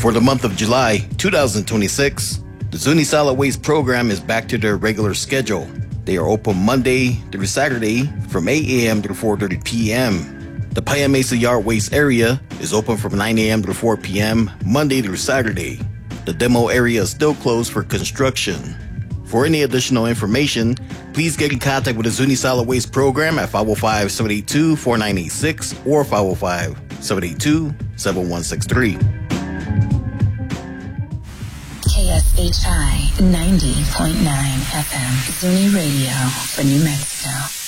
For the month of July 2026, the Zuni Solid Waste Program is back to their regular schedule. They are open Monday through Saturday from 8 a.m. to 4:30 p.m. The Paya Mesa Yard Waste area is open from 9 a.m. to 4 p.m. Monday through Saturday. The demo area is still closed for construction. For any additional information, please get in contact with the Zuni Solid Waste Program at 505-782-4986 or 505-782-7163. KSHI 90.9 FM, Zuni Radio for New Mexico.